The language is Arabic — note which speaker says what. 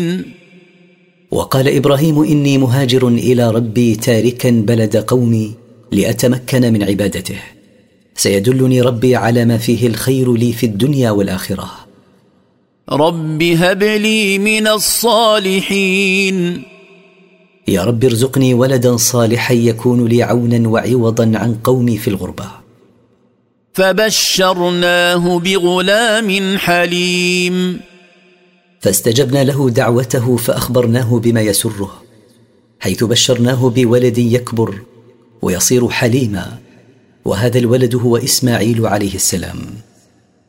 Speaker 1: وقال إبراهيم: إني مهاجر إلى ربي تاركا بلد قومي لأتمكن من عبادته، سيدلني ربي على ما فيه الخير لي في الدنيا والآخرة.
Speaker 2: رب هب لي من الصالحين.
Speaker 1: يا رب ارزقني ولدا صالحا يكون لي عونا وعوضا عن قومي في الغربة.
Speaker 2: فبشرناه بغلام حليم.
Speaker 1: فاستجبنا له دعوته فأخبرناه بما يسره، حيث بشرناه بولد يكبر ويصير حليما، وهذا الولد هو إسماعيل عليه السلام.